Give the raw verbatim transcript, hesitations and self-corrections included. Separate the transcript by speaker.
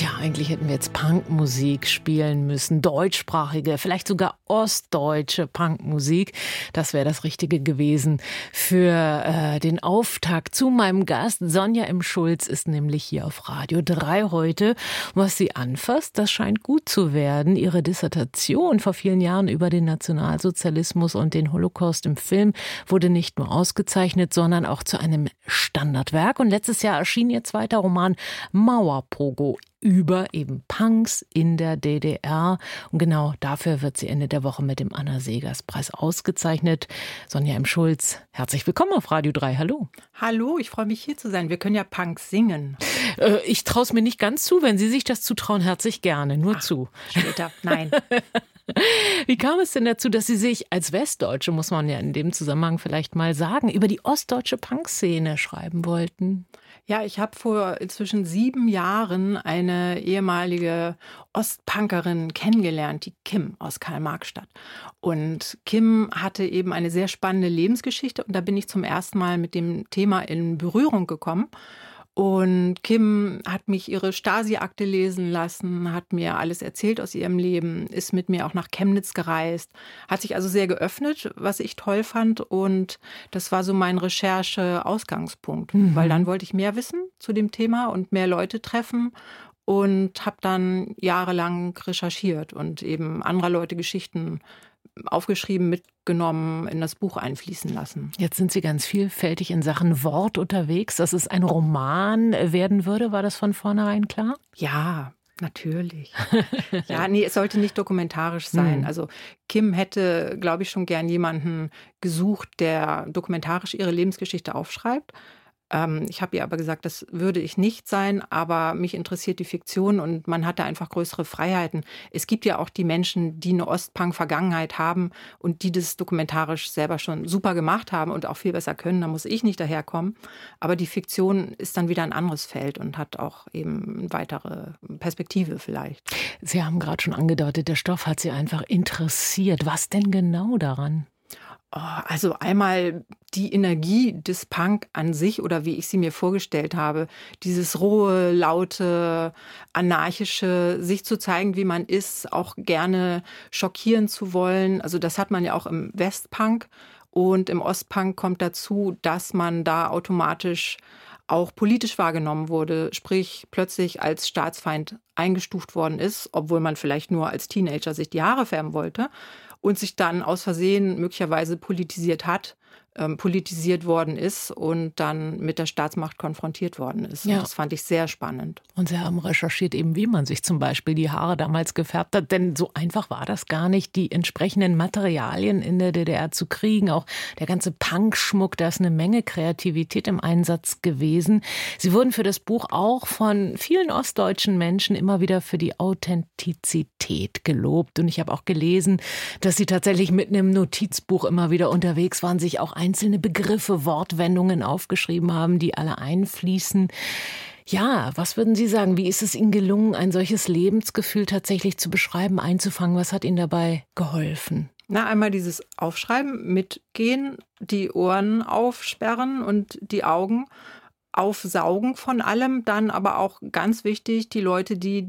Speaker 1: Ja, eigentlich hätten wir jetzt Punkmusik spielen müssen, deutschsprachige, vielleicht sogar ostdeutsche Punkmusik. Das wäre das Richtige gewesen für äh, den Auftakt zu meinem Gast. Sonja M. Schulz ist nämlich hier auf Radio drei heute. Was sie anfasst, das scheint gut zu werden. Ihre Dissertation vor vielen Jahren über den Nationalsozialismus und den Holocaust im Film wurde nicht nur ausgezeichnet, sondern auch zu einem Standardwerk. Und letztes Jahr erschien ihr zweiter Roman Mauerpogo über eben Punks in der D D R. Und genau dafür wird sie Ende der Woche mit dem Anna-Seghers-Preis ausgezeichnet. Sonja M. Schulz, herzlich willkommen auf Radio drei. Hallo.
Speaker 2: Hallo, ich freue mich hier zu sein. Wir können ja Punks singen.
Speaker 1: Äh, ich traue es mir nicht ganz zu. Wenn Sie sich das zutrauen, herzlich gerne. Nur
Speaker 2: Ach,
Speaker 1: zu.
Speaker 2: Später, nein.
Speaker 1: Wie kam es denn dazu, dass Sie sich als Westdeutsche, muss man ja in dem Zusammenhang vielleicht mal sagen, über die ostdeutsche Punkszene schreiben wollten?
Speaker 2: Ja, ich habe vor inzwischen sieben Jahren eine ehemalige Ostpunkerin kennengelernt, die Kim aus Karl-Marx-Stadt. Und Kim hatte eben eine sehr spannende Lebensgeschichte und da bin ich zum ersten Mal mit dem Thema in Berührung gekommen. Und Kim hat mich ihre Stasi-Akte lesen lassen, hat mir alles erzählt aus ihrem Leben, ist mit mir auch nach Chemnitz gereist, hat sich also sehr geöffnet, was ich toll fand. Und das war so mein Recherche-Ausgangspunkt, mhm. weil dann wollte ich mehr wissen zu dem Thema und mehr Leute treffen und habe dann jahrelang recherchiert und eben anderer Leute Geschichten aufgeschrieben, mitgenommen, in das Buch einfließen lassen.
Speaker 1: Jetzt sind Sie ganz vielfältig in Sachen Wort unterwegs. Dass es ein Roman werden würde, war das von vornherein klar?
Speaker 2: Ja, natürlich. Ja, nee, es sollte nicht dokumentarisch sein. Hm. Also Kim hätte, glaube ich, schon gern jemanden gesucht, der dokumentarisch ihre Lebensgeschichte aufschreibt. Ich habe ihr aber gesagt, das würde ich nicht sein, aber mich interessiert die Fiktion und man hat da einfach größere Freiheiten. Es gibt ja auch die Menschen, die eine Ostpunk-Vergangenheit haben und die das dokumentarisch selber schon super gemacht haben und auch viel besser können. Da muss ich nicht daherkommen. Aber die Fiktion ist dann wieder ein anderes Feld und hat auch eben eine weitere Perspektive vielleicht.
Speaker 1: Sie haben gerade schon angedeutet, der Stoff hat Sie einfach interessiert. Was denn genau daran?
Speaker 2: Also einmal die Energie des Punk an sich oder wie ich sie mir vorgestellt habe, dieses rohe, laute, anarchische, sich zu zeigen, wie man ist, auch gerne schockieren zu wollen. Also das hat man ja auch im Westpunk und im Ostpunk kommt dazu, dass man da automatisch auch politisch wahrgenommen wurde, sprich plötzlich als Staatsfeind eingestuft worden ist, obwohl man vielleicht nur als Teenager sich die Haare färben wollte. Und sich dann aus Versehen möglicherweise politisiert hat, ähm, politisiert worden ist und dann mit der Staatsmacht konfrontiert worden ist. Ja. Und das fand ich sehr spannend.
Speaker 1: Und Sie haben recherchiert eben, wie man sich zum Beispiel die Haare damals gefärbt hat. Denn so einfach war das gar nicht, die entsprechenden Materialien in der D D R zu kriegen. Auch der ganze Punkschmuck, da ist eine Menge Kreativität im Einsatz gewesen. Sie wurden für das Buch auch von vielen ostdeutschen Menschen immer wieder für die Authentizität gelobt. Und ich habe auch gelesen, dass Sie tatsächlich mit einem Notizbuch immer wieder unterwegs waren, sich auch einzelne Begriffe, Wortwendungen aufgeschrieben haben, die alle einfließen. Ja, was würden Sie sagen? Wie ist es Ihnen gelungen, ein solches Lebensgefühl tatsächlich zu beschreiben, einzufangen? Was hat Ihnen dabei geholfen?
Speaker 2: Na, einmal dieses Aufschreiben, mitgehen, die Ohren aufsperren und die Augen aufsaugen von allem. Dann aber auch ganz wichtig, die Leute, die